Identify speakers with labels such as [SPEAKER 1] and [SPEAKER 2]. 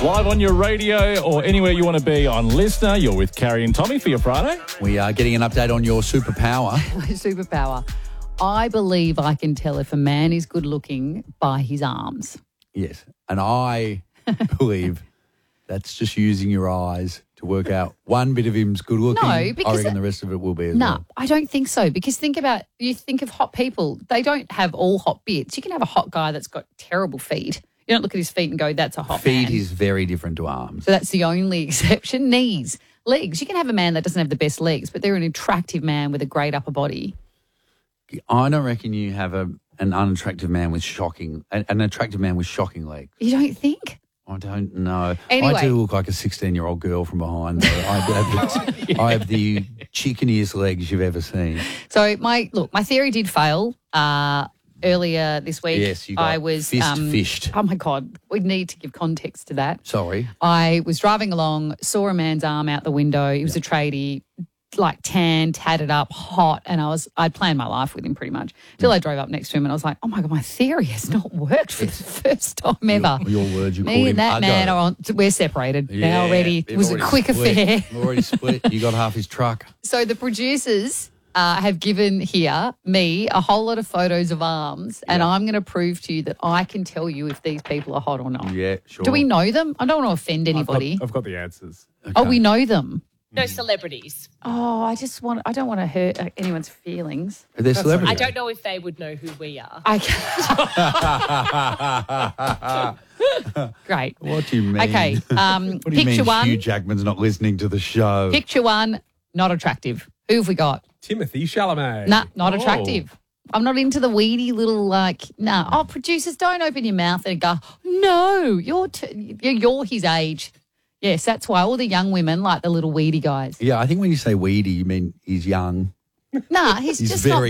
[SPEAKER 1] Live on your radio or anywhere you want to be on Listener. You're with Carrie and Tommy for your Friday.
[SPEAKER 2] We are getting an update on your superpower.
[SPEAKER 3] My superpower. I believe I can tell if a man is good looking by his arms.
[SPEAKER 2] Yes. And I believe that's just using your eyes to work out one bit of him's good looking.
[SPEAKER 3] No, because
[SPEAKER 2] I reckon the rest of it will be as
[SPEAKER 3] No,
[SPEAKER 2] well.
[SPEAKER 3] I don't think so. Because you think of hot people. They don't have all hot bits. You can have a hot guy that's got terrible feet. You don't look at his feet and go, that's a hot
[SPEAKER 2] Feet
[SPEAKER 3] man.
[SPEAKER 2] is very different to arms.
[SPEAKER 3] So that's the only exception. Knees. Legs. You can have a man that doesn't have the best legs, but they're an attractive man with a great upper body.
[SPEAKER 2] I don't reckon you have an unattractive man with an attractive man with shocking legs.
[SPEAKER 3] You don't think?
[SPEAKER 2] I don't know.
[SPEAKER 3] Anyway.
[SPEAKER 2] I do look like a 16-year-old girl from behind, though. I have the chickeniest legs you've ever seen.
[SPEAKER 3] So my theory did fail earlier this week.
[SPEAKER 2] Yes, you got fished.
[SPEAKER 3] Oh, my God. We need to give context to that.
[SPEAKER 2] Sorry.
[SPEAKER 3] I was driving along, saw a man's arm out the window. He was a tradie, like tan, tatted up, hot, and I'd planned my life with him pretty much till I drove up next to him and I was like, oh, my God, my theory has not worked for the first time ever.
[SPEAKER 2] Your words, you called
[SPEAKER 3] Me
[SPEAKER 2] him
[SPEAKER 3] and that man we're separated now already. It was a quick affair.
[SPEAKER 2] We're already split. You got half his truck.
[SPEAKER 3] So the producers have given me a whole lot of photos of arms, and I'm going to prove to you that I can tell you if these people are hot or not.
[SPEAKER 2] Yeah, sure.
[SPEAKER 3] Do we know them? I don't want to offend anybody.
[SPEAKER 1] I've got the answers.
[SPEAKER 2] Okay.
[SPEAKER 3] Oh, we know them.
[SPEAKER 4] No celebrities.
[SPEAKER 3] Oh, I don't want to hurt anyone's feelings.
[SPEAKER 2] Are they celebrities?
[SPEAKER 4] I don't know if they would know who we are.
[SPEAKER 3] Great.
[SPEAKER 2] What do you mean?
[SPEAKER 3] Okay.
[SPEAKER 2] What do you
[SPEAKER 3] Picture
[SPEAKER 2] mean
[SPEAKER 3] one.
[SPEAKER 2] Hugh Jackman's not listening to the show?
[SPEAKER 3] Picture one, not attractive. Who have we got?
[SPEAKER 1] Timothy Chalamet.
[SPEAKER 3] Nah, not attractive. I'm not into the weedy little Oh, producers, don't open your mouth and go, no, you're his age. Yes, that's why all the young women like the little weedy guys.
[SPEAKER 2] Yeah, I think when you say weedy, you mean he's young.
[SPEAKER 3] Nah, he's just
[SPEAKER 2] very
[SPEAKER 3] not